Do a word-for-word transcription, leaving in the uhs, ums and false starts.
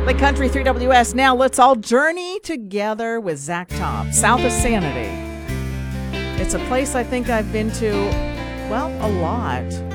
The Country three W S. Now let's all journey together with Zach Top, south of Sanity. It's a place I think I've been to, well, a lot.